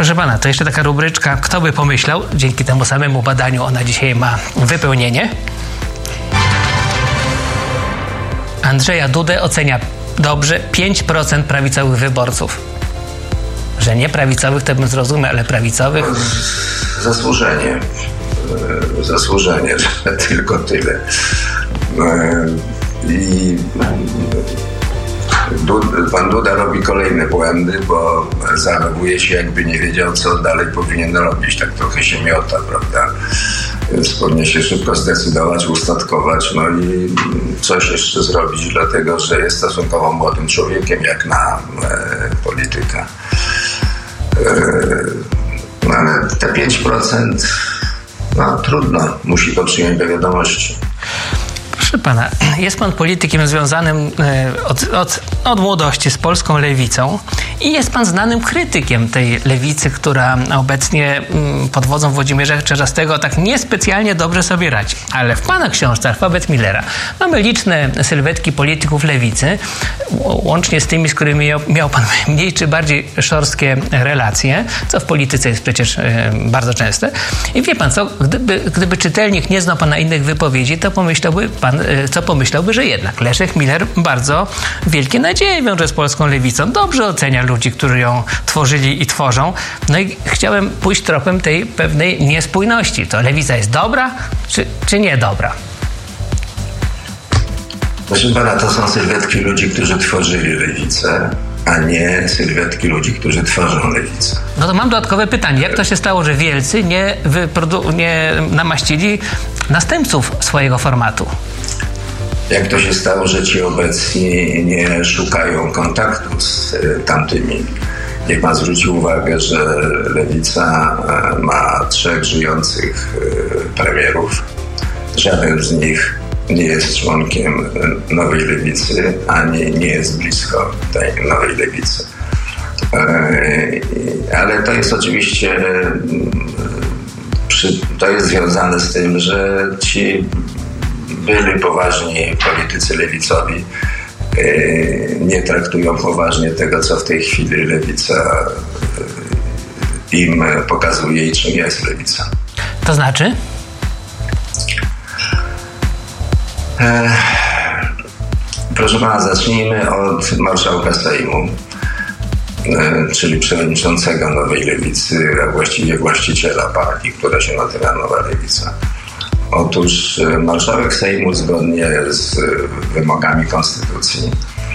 Proszę pana, to jeszcze taka rubryczka, kto by pomyślał, dzięki temu samemu badaniu ona dzisiaj ma wypełnienie. Andrzeja Dudę ocenia dobrze 5% prawicowych wyborców. Że nie prawicowych, to bym zrozumiał, ale prawicowych... Zasłużenie, że tylko tyle. I pan Duda robi kolejne błędy, bo zachowuje się, jakby nie wiedział, co dalej powinien robić. Tak trochę się miota, prawda? Więc powinien się szybko zdecydować, ustatkować, no i coś jeszcze zrobić, dlatego że jest stosunkowo młodym człowiekiem, jak na polityka. No ale te 5%, no trudno, musi to przyjąć do wiadomości. Proszę pana, jest pan politykiem związanym od młodości z polską lewicą i jest pan znanym krytykiem tej lewicy, która obecnie pod wodzą Włodzimierza Czarzastego tak niespecjalnie dobrze sobie radzi. Ale w pana książce Alfabet Millera mamy liczne sylwetki polityków lewicy, łącznie z tymi, z którymi miał pan mniej czy bardziej szorstkie relacje, co w polityce jest przecież bardzo częste. I wie pan co, gdyby czytelnik nie znał pana innych wypowiedzi, to pomyślałby, że jednak Leszek Miller bardzo wielkie nadzieje wiąże z polską lewicą. Dobrze ocenia ludzi, którzy ją tworzyli i tworzą. No i chciałem pójść tropem tej pewnej niespójności. To lewica jest dobra, czy niedobra? Proszę pana, to są sylwetki ludzi, którzy tworzyli lewicę, a nie sylwetki ludzi, którzy tworzą lewicę. No to mam dodatkowe pytanie. Jak to się stało, że wielcy nie namaścili następców swojego formatu? Jak to się stało, że ci obecni nie szukają kontaktu z tamtymi? Niech pan zwróci uwagę, że lewica ma 3 żyjących premierów. Żaden z nich nie jest członkiem nowej lewicy, ani nie jest blisko tej nowej lewicy. Ale to jest oczywiście to jest związane z tym, że ci byli poważni politycy lewicowi nie traktują poważnie tego, co w tej chwili lewica im pokazuje i czym jest lewica. To znaczy? Proszę pana, zacznijmy od marszałka Sejmu, czyli przewodniczącego Nowej Lewicy, a właściwie właściciela partii, która się nazywa Nowa Lewica. Otóż marszałek Sejmu zgodnie z wymogami konstytucji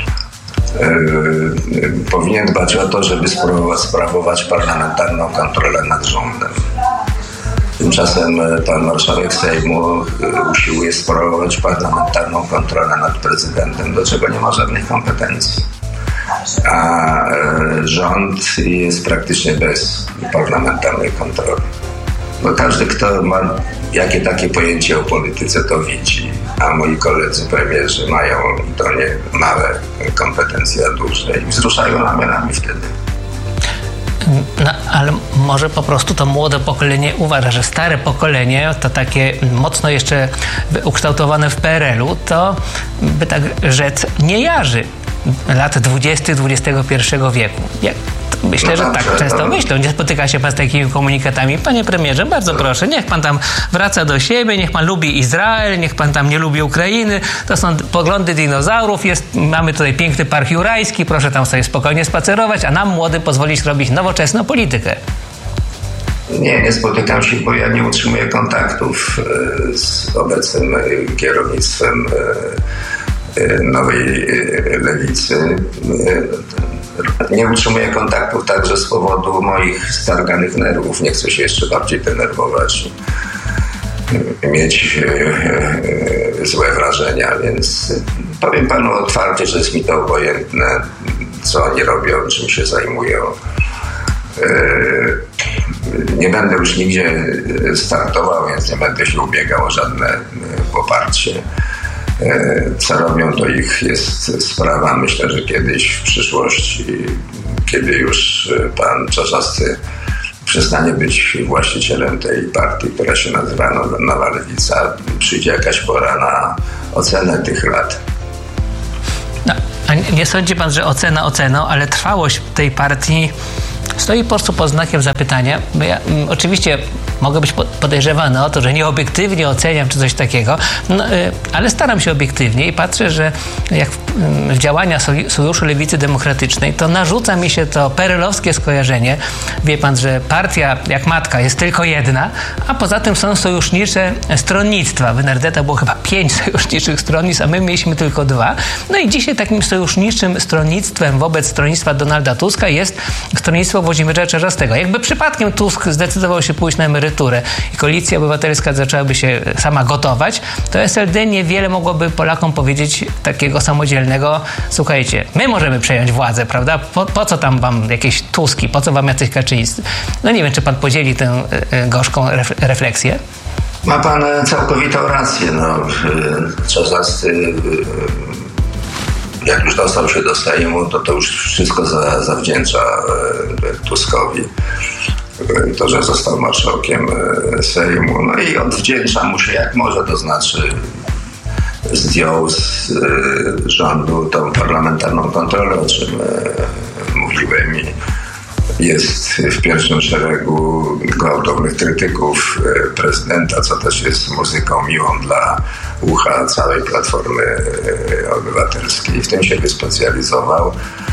powinien dbać o to, żeby sprawować parlamentarną kontrolę nad rządem. Tymczasem pan marszałek Sejmu usiłuje sprawować parlamentarną kontrolę nad prezydentem, do czego nie ma żadnych kompetencji. A rząd jest praktycznie bez parlamentarnej kontroli. No każdy, kto ma jakie takie pojęcie o polityce, to widzi, a moi koledzy premierzy mają to nie małe kompetencje, a duże i wzruszają ramionami wtedy. No, ale może po prostu to młode pokolenie uważa, że stare pokolenie, to takie mocno jeszcze ukształtowane w PRL-u, to by tak rzec nie jarzy lat 20. XXI wieku. Myślę, że tak często myślą. Nie spotyka się pan z takimi komunikatami. Panie premierze, bardzo proszę, niech pan tam wraca do siebie, niech pan lubi Izrael, niech pan tam nie lubi Ukrainy. To są poglądy dinozaurów. Mamy tutaj piękny park jurajski, proszę tam sobie spokojnie spacerować, a nam młodym pozwolić robić nowoczesną politykę. Nie spotykam się, bo ja nie utrzymuję kontaktów z obecnym kierownictwem Nowej Lewicy. Nie utrzymuję kontaktów także z powodu moich starganych nerwów. Nie chcę się jeszcze bardziej denerwować, mieć złe wrażenia, więc powiem panu otwarcie, że jest mi to obojętne, co oni robią, czym się zajmują. Nie będę już nigdzie startował, więc nie będę się ubiegał o żadne poparcie. Co robią, to ich jest sprawa. Myślę, że kiedyś w przyszłości, kiedy już pan Czarzasty przestanie być właścicielem tej partii, która się nazywa Nowa Lewica, przyjdzie jakaś pora na ocenę tych lat. No, a nie sądzi pan, że ocena oceną, ale trwałość tej partii stoi po prostu pod znakiem zapytania, bo ja oczywiście mogę być podejrzewany o to, że nieobiektywnie oceniam czy coś takiego, ale staram się obiektywnie i patrzę, że jak w działania Sojuszu Lewicy Demokratycznej, to narzuca mi się to perelowskie skojarzenie. Wie pan, że partia jak matka jest tylko jedna, a poza tym są sojusznicze stronnictwa. W NRD było chyba 5 sojuszniczych stronnictw, a my mieliśmy tylko 2. No i dzisiaj takim sojuszniczym stronnictwem wobec stronnictwa Donalda Tuska jest stronnictwo Włodzimierza Czarzastego. Jakby przypadkiem Tusk zdecydował się pójść na emeryturę i Koalicja Obywatelska zaczęłaby się sama gotować, to SLD niewiele mogłoby Polakom powiedzieć takiego samodzielnego: słuchajcie, my możemy przejąć władzę, prawda? Po co tam wam jakieś Tuski? Po co wam jacyś Kaczyńscy? No nie wiem, czy pan podzieli tę gorzką refleksję? Ma pan całkowitą rację. Czarzasty, jak już dostał się do Sejmu, to już wszystko zawdzięcza Tuskowi. To, że został marszałkiem Sejmu. No i odwdzięcza mu się jak może, to znaczy zdjął z rządu tą parlamentarną kontrolę, o czym mówiłem, i jest w pierwszym szeregu gwałtownych krytyków prezydenta, co też jest muzyką miłą dla ucha całej Platformy Obywatelskiej. W tym się wyspecjalizował.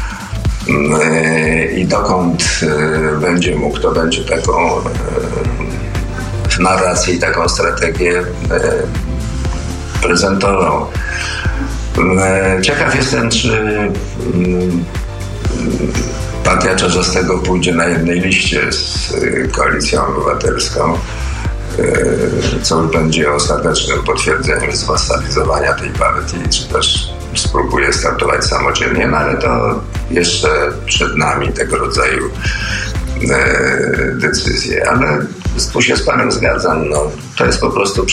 I dokąd będzie mógł, to będzie taką narrację i taką strategię prezentował. Ciekaw jestem, czy partia Czarzastego pójdzie na jednej liście z Koalicją Obywatelską, co będzie ostatecznym potwierdzeniem zwasalizowania tej partii, czy też spróbuje startować samodzielnie, no ale to jeszcze przed nami tego rodzaju decyzje. Ale tu się z panem zgadzam, to jest po prostu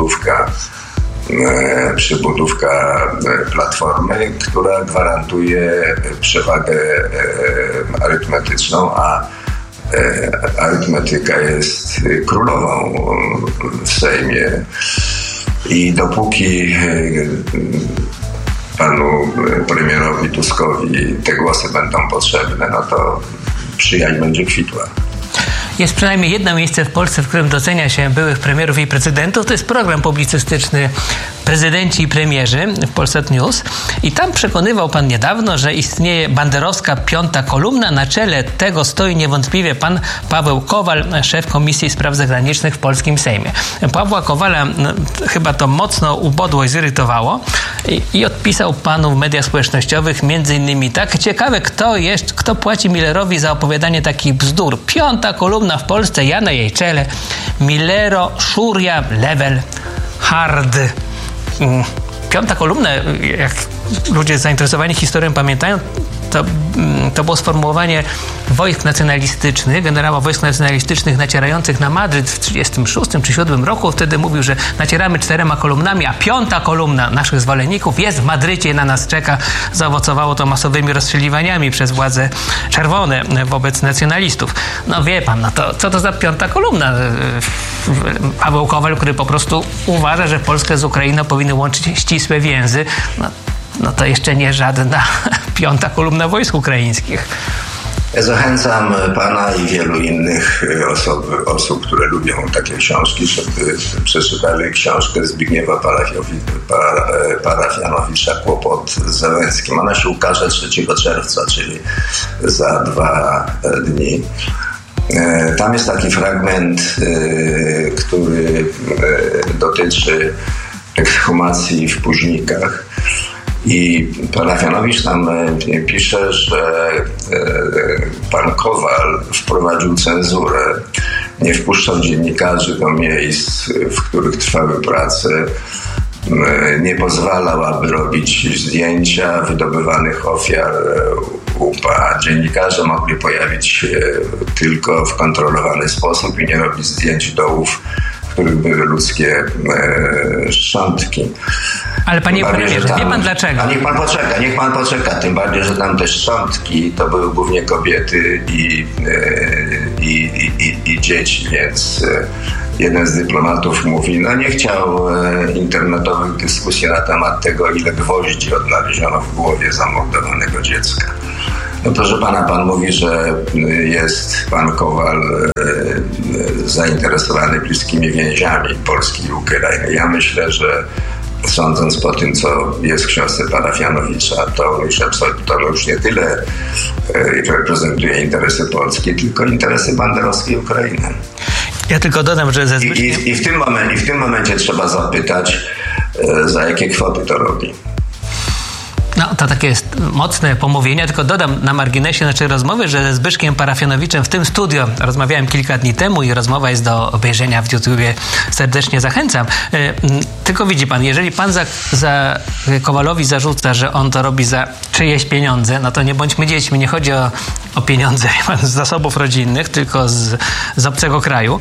przybudówka Platformy, która gwarantuje przewagę arytmetyczną, a arytmetyka jest królową w Sejmie. I dopóki panu premierowi Tuskowi te głosy będą potrzebne, no to przyjaźń będzie kwitła. Jest przynajmniej jedno miejsce w Polsce, w którym docenia się byłych premierów i prezydentów. To jest program publicystyczny Prezydenci i Premierzy w Polsat News. I tam przekonywał pan niedawno, że istnieje banderowska piąta kolumna. Na czele tego stoi niewątpliwie pan Paweł Kowal, szef Komisji Spraw Zagranicznych w polskim Sejmie. Pawła Kowala chyba to mocno ubodło i zirytowało i odpisał panu w mediach społecznościowych między innymi tak: ciekawe, kto płaci Millerowi za opowiadanie takich bzdur. Piąta kolumna w Polsce, ja na jej czele. Millero, Szuria, Level, Hard. Piąta kolumna, jak ludzie zainteresowani historią pamiętają, to było sformułowanie wojsk nacjonalistycznych, generała wojsk nacjonalistycznych nacierających na Madryt w 1936 czy 1937 roku. Wtedy mówił, że nacieramy 4 kolumnami, a piąta kolumna naszych zwolenników jest w Madrycie i na nas czeka. Zaowocowało to masowymi rozstrzeliwaniami przez władze czerwone wobec nacjonalistów. No wie pan, co to za piąta kolumna? Paweł Kowal, który po prostu uważa, że Polskę z Ukrainą powinny łączyć ścisłe więzy. No to jeszcze nie żadna piąta kolumna wojsk ukraińskich. Zachęcam pana i wielu innych osób, które lubią takie książki, żeby przeczytali książkę Zbigniewa Parafianowicza Kłopot z Zełenskim. Ona się ukaże 3 czerwca, czyli za 2 dni. Tam jest taki fragment, który dotyczy ekshumacji w Późnikach. I Parafianowicz tam pisze, że pan Kowal wprowadził cenzurę, nie wpuszczał dziennikarzy do miejsc, w których trwały prace, nie pozwalał, aby robić zdjęcia wydobywanych ofiar UPA. Dziennikarze mogli pojawić się tylko w kontrolowany sposób i nie robić zdjęć dołów, w których były ludzkie szczątki. Ale panie premierze, wie pan dlaczego? A niech pan poczeka. Tym bardziej, że tam te szczątki to były głównie kobiety i dzieci, więc jeden z dyplomatów mówi, nie chciał internetowych dyskusji na temat tego, ile gwoździ odnaleziono w głowie zamordowanego dziecka. No proszę pana, pan mówi, że jest pan Kowal zainteresowany bliskimi więziami Polski i Ukrainy. Ja myślę, że sądząc po tym, co jest w książce Parafianowicza, to już nie tyle reprezentuje interesy Polski, tylko interesy banderowskiej Ukrainy. Ja tylko dodam, że ze Zbyszkiem... I w tym momencie trzeba zapytać, za jakie kwoty to robi. No, to takie jest mocne pomówienie, tylko dodam na marginesie naszej rozmowy, że ze Zbyszkiem Parafianowiczem w tym studio rozmawiałem kilka dni temu i rozmowa jest do obejrzenia w YouTubie. Serdecznie zachęcam. Tylko widzi pan, jeżeli pan Kowalowi zarzuca, że on to robi za czyjeś pieniądze, no to nie bądźmy dziećmi, nie chodzi o pieniądze z zasobów rodzinnych, tylko z obcego kraju,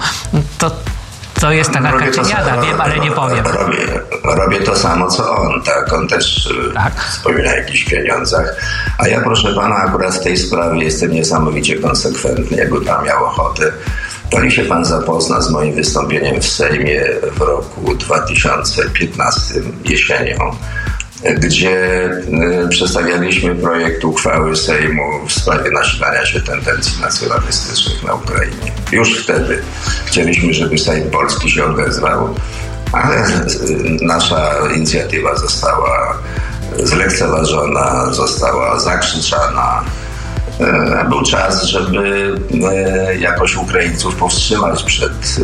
to jest taka kaczyniada, wiem, ale nie powiem. Robię to samo, co on, tak? On też wspomina o jakichś pieniądzach. A ja, proszę pana, akurat w tej sprawie jestem niesamowicie konsekwentny, jakby pan miał ochotę. To niech się pan zapozna z moim wystąpieniem w Sejmie w roku 2015, jesienią, gdzie przedstawialiśmy projekt uchwały Sejmu w sprawie nasilania się tendencji nacjonalistycznych na Ukrainie. Już wtedy chcieliśmy, żeby Sejm Polski się odezwał, ale nasza inicjatywa została zlekceważona, została zakrzyczana. Był czas, żeby jakoś Ukraińców powstrzymać przed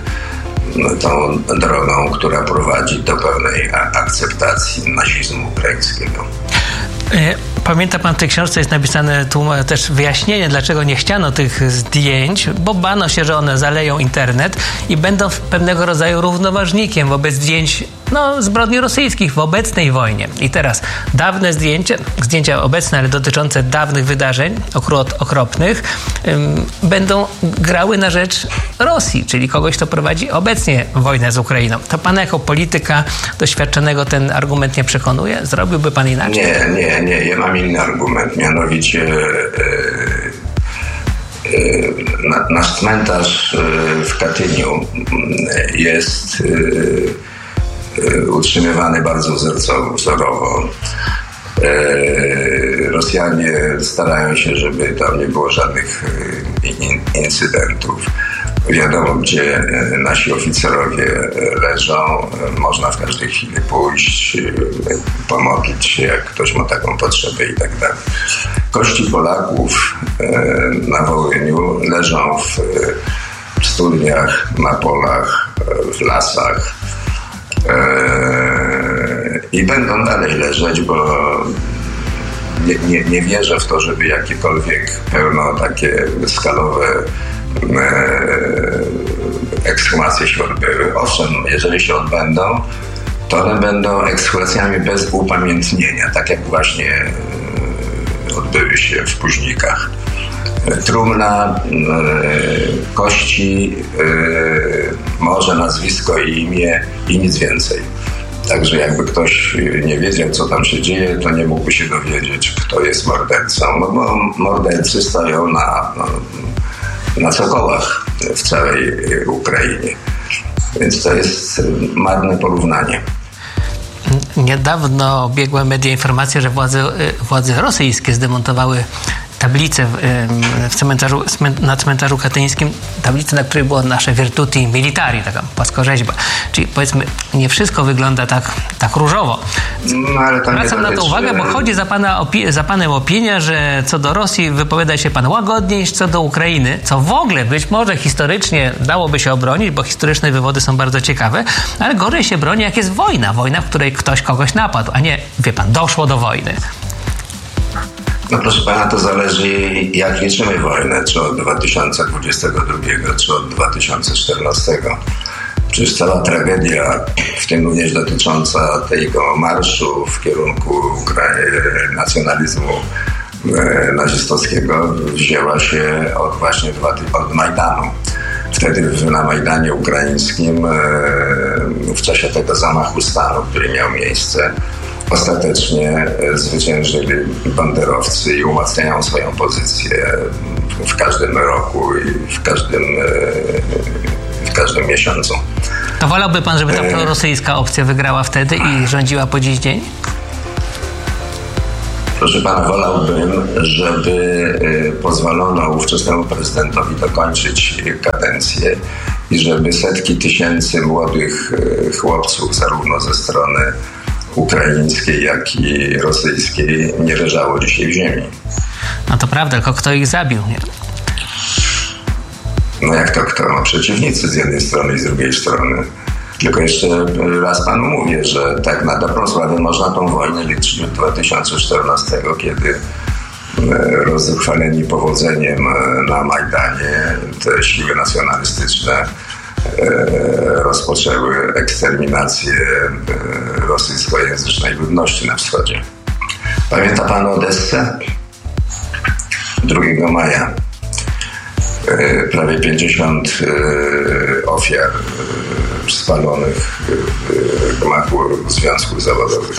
tą drogą, która prowadzi do pełnej akceptacji nazizmu ukraińskiego. Pamięta pan, w tej książce jest napisane też wyjaśnienie, dlaczego nie chciano tych zdjęć, bo bano się, że one zaleją internet i będą pewnego rodzaju równoważnikiem wobec zdjęć zbrodni rosyjskich w obecnej wojnie. I teraz dawne zdjęcia obecne, ale dotyczące dawnych wydarzeń okropnych, będą grały na rzecz Rosji, czyli kogoś, kto prowadzi obecnie wojnę z Ukrainą. To pana jako polityka doświadczonego ten argument nie przekonuje? Zrobiłby pan inaczej? Nie. Ja mam inny argument. Mianowicie nasz cmentarz w Katyniu jest utrzymywany bardzo wzorowo. Rosjanie starają się, żeby tam nie było żadnych incydentów. Wiadomo, gdzie nasi oficerowie leżą, można w każdej chwili pójść, pomodlić się, jak ktoś ma taką potrzebę i tak dalej. Kości Polaków na Wołyniu leżą w studniach, na polach, w lasach i będą dalej leżeć, bo nie wierzę w to, żeby jakiekolwiek pełno takie skalowe ekshumacje się odbyły. Owszem, jeżeli się odbędą, to one będą ekshumacjami bez upamiętnienia, tak jak właśnie odbyły się w Późnikach. Trumna, kości, może nazwisko i imię i nic więcej. Także jakby ktoś nie wiedział, co tam się dzieje, to nie mógłby się dowiedzieć, kto jest mordercą. No bo mordercy stoją na cokołach w całej Ukrainie. Więc to jest marne porównanie. Niedawno biegła media informacja, że władze rosyjskie zdemontowały tablicę na cmentarzu katyńskim, tablicę, na której było nasze virtuti militari, taka płaskorzeźba. Czyli powiedzmy, nie wszystko wygląda tak różowo. Zwracam na to uwagę, bo chodzi za panem opinia, że co do Rosji wypowiada się pan łagodniej niż co do Ukrainy, co w ogóle być może historycznie dałoby się obronić, bo historyczne wywody są bardzo ciekawe, ale gorzej się broni, jak jest wojna, w której ktoś kogoś napadł, a nie, wie pan, doszło do wojny. No proszę pana, to zależy, jak liczymy wojnę, czy od 2022, czy od 2014. Przecież cała tragedia, w tym również dotycząca tego marszu w kierunku nacjonalizmu nazistowskiego, wzięła się od Majdanu. Wtedy na Majdanie Ukraińskim, w czasie tego zamachu stanu, który miał miejsce, ostatecznie zwyciężyli banderowcy i umacniają swoją pozycję w każdym roku i w każdym miesiącu. To wolałby pan, żeby ta prorosyjska opcja wygrała wtedy i rządziła po dziś dzień? Proszę pana, wolałbym, żeby pozwolono ówczesnemu prezydentowi dokończyć kadencję i żeby setki tysięcy młodych chłopców, zarówno ze strony ukraińskiej, jak i rosyjskiej, nie leżało dzisiaj w ziemi. No to prawda, tylko kto ich zabił, nie? No jak to kto? No przeciwnicy z jednej strony i z drugiej strony. Tylko jeszcze raz panu mówię, że tak na dobrą sprawę można tą wojnę liczyć od 2014, kiedy rozzuchwaleni powodzeniem na Majdanie te siły nacjonalistyczne rozpoczęły eksterminację rosyjskojęzycznej ludności na wschodzie. Pamięta pan Odessę? 2 maja. Prawie 50 ofiar spalonych w gmachu związków zawodowych.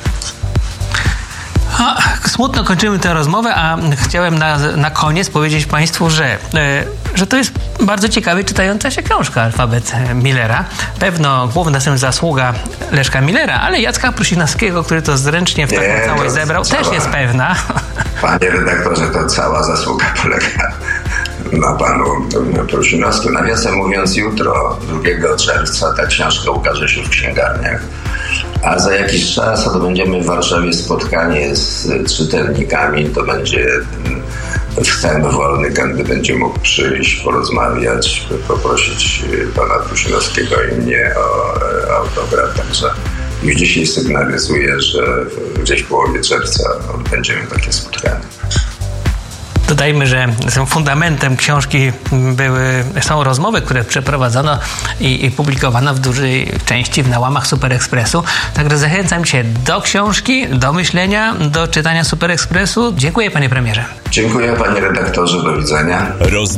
Smutno kończymy tę rozmowę, a chciałem na koniec powiedzieć państwu, że to jest bardzo ciekawie czytająca się książka Alfabet Millera. Pewno główna zasługa Leszka Millera, ale Jacka Prusinowskiego, który to zręcznie w taką całość zebrał, też jest pewna. Panie redaktorze, to cała zasługa polega na panu Prusinowskim. Nawiasem mówiąc, jutro, 2 czerwca, ta książka ukaże się w księgarniach. A za jakiś czas odbędziemy w Warszawie spotkanie z czytelnikami. To będzie wstęp wolny, każdy będzie mógł przyjść, porozmawiać, poprosić pana Prusinowskiego i mnie o autograf. Także już dzisiaj sygnalizuję, że gdzieś w połowie czerwca odbędziemy takie spotkanie. Dodajmy, że fundamentem książki są rozmowy, które przeprowadzono i publikowano w dużej części na łamach Super Expressu. Także zachęcam cię do książki, do myślenia, do czytania Super Expressu. Dziękuję, panie premierze. Dziękuję, panie redaktorze. Do widzenia.